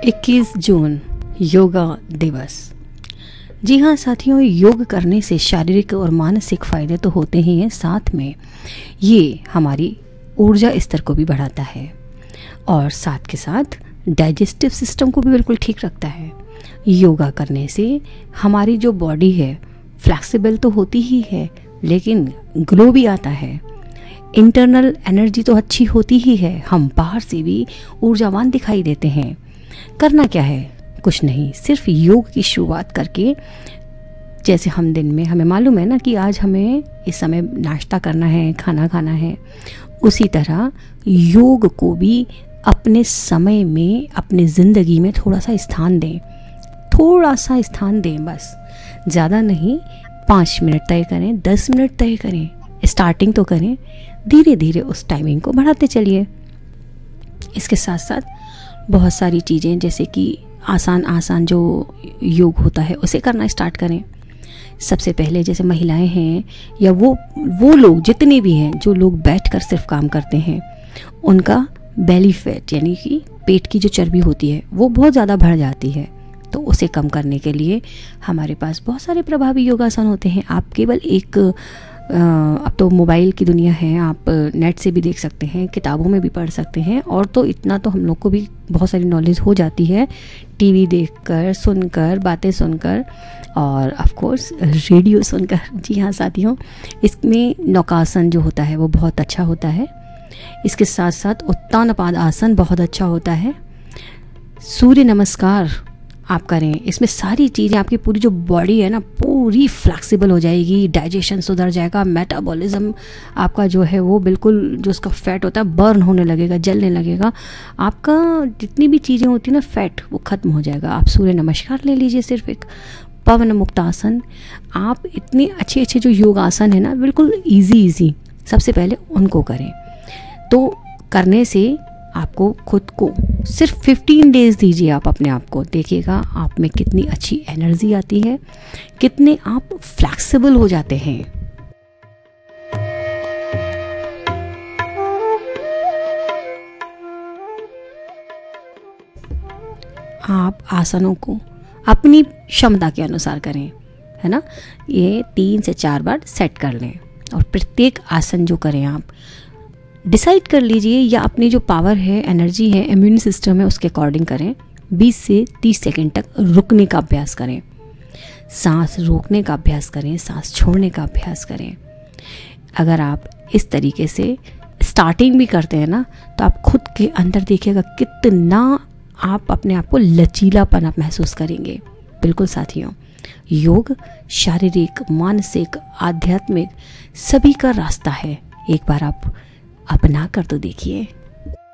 21 जून योगा दिवस। जी हाँ साथियों, योग करने से शारीरिक और मानसिक फ़ायदे तो होते ही हैं, साथ में ये हमारी ऊर्जा स्तर को भी बढ़ाता है और साथ के साथ डाइजेस्टिव सिस्टम को भी बिल्कुल ठीक रखता है। योगा करने से हमारी जो बॉडी है फ्लेक्सिबल तो होती ही है, लेकिन ग्लो भी आता है। इंटरनल एनर्जी तो अच्छी होती ही है, हम बाहर से भी ऊर्जावान दिखाई देते हैं। करना क्या है? कुछ नहीं, सिर्फ योग की शुरुआत करके, जैसे हम दिन में हमें मालूम है ना कि आज हमें इस समय नाश्ता करना है, खाना खाना है, उसी तरह योग को भी अपने समय में, अपनी ज़िंदगी में थोड़ा सा स्थान दें, थोड़ा सा स्थान दें, बस ज़्यादा नहीं। 5 मिनट तय करें, 10 मिनट तय करें, स्टार्टिंग तो करें, धीरे धीरे उस टाइमिंग को बढ़ाते चलिए। इसके साथ साथ बहुत सारी चीज़ें, जैसे कि आसान जो योग होता है उसे करना स्टार्ट करें। सबसे पहले जैसे महिलाएं हैं या वो लोग जितने भी हैं जो लोग बैठकर सिर्फ काम करते हैं, उनका बेली फैट यानी कि पेट की जो चर्बी होती है वो बहुत ज़्यादा बढ़ जाती है। तो उसे कम करने के लिए हमारे पास बहुत सारे प्रभावी योगासन होते हैं। आप केवल एक अब तो मोबाइल की दुनिया है, आप नेट से भी देख सकते हैं, किताबों में भी पढ़ सकते हैं, और तो इतना तो हम लोग को भी बहुत सारी नॉलेज हो जाती है टीवी देखकर, सुनकर, बातें सुनकर और ऑफ कोर्स रेडियो सुनकर। जी हाँ साथियों, इसमें नौकासन जो होता है वो बहुत अच्छा होता है। इसके साथ साथ उत्तान पाद आसन बहुत अच्छा होता है। सूर्य नमस्कार आप करें, इसमें सारी चीज़ें, आपकी पूरी जो बॉडी है ना पूरी फ्लेक्सिबल हो जाएगी, डाइजेशन सुधर जाएगा, मेटाबॉलिज्म आपका जो है वो बिल्कुल, जो उसका फैट होता है बर्न होने लगेगा, जलने लगेगा, आपका जितनी भी चीज़ें होती हैं ना फैट, वो ख़त्म हो जाएगा। आप सूर्य नमस्कार ले लीजिए, सिर्फ एक पवन मुक्तासन। आप इतने अच्छे जो योगासन है ना, बिल्कुल ईजी, सबसे पहले उनको करें। तो करने से आपको खुद को सिर्फ 15 डेज़ दीजिए आप अपने आप को, देखिएगा आप में कितनी अच्छी एनर्जी आती है, कितने आप फ्लेक्सिबल हो जाते हैं। आप आसनों को अपनी क्षमता के अनुसार करें, है ना। ये 3 से 4 बार सेट कर लें और प्रत्येक आसन जो करें आप डिसाइड कर लीजिए, या अपनी जो पावर है, एनर्जी है, इम्यून सिस्टम है, उसके अकॉर्डिंग करें। 20 से 30 सेकंड तक रुकने का अभ्यास करें, सांस रोकने का अभ्यास करें, सांस छोड़ने का अभ्यास करें। अगर आप इस तरीके से स्टार्टिंग भी करते हैं ना, तो आप खुद के अंदर देखिएगा कितना आप अपने आप को लचीलापन आप महसूस करेंगे। बिल्कुल साथियों, योग शारीरिक, मानसिक, आध्यात्मिक सभी का रास्ता है। एक बार आप अपना कर तो देखिए।